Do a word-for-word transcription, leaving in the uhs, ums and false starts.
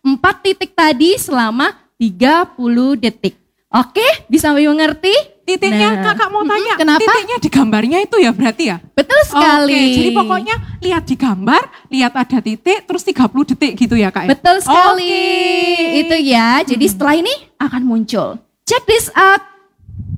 empat titik tadi selama tiga puluh detik. Oke, bisa mengerti? Titiknya Nah, kakak mau tanya, kenapa? titiknya di gambarnya itu ya berarti ya? Betul sekali. Oke, jadi pokoknya lihat di gambar, lihat ada titik, terus tiga puluh detik gitu ya kak? Betul sekali. Oke. Itu ya, jadi setelah ini akan muncul. Check this out.